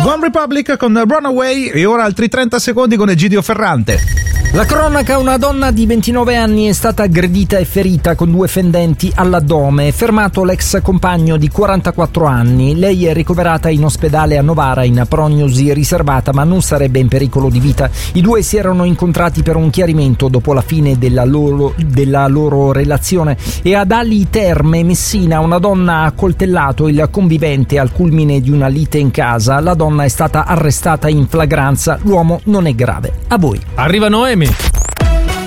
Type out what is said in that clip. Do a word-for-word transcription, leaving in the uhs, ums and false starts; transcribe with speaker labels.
Speaker 1: One Republic con Runaway e ora altri trenta secondi con Egidio Ferrante.
Speaker 2: La cronaca: una donna di ventinove anni è stata aggredita e ferita con due fendenti all'addome. Fermato l'ex compagno di quarantaquattro anni. Lei è ricoverata in ospedale a Novara in prognosi riservata, ma non sarebbe in pericolo di vita. I due si erano incontrati per un chiarimento dopo la fine della loro, della loro relazione. E ad Ali Terme, Messina, una donna ha accoltellato il convivente al culmine di una lite in casa. La donna è stata arrestata in flagranza, l'uomo non è grave. A voi.
Speaker 3: Arriva Noemi.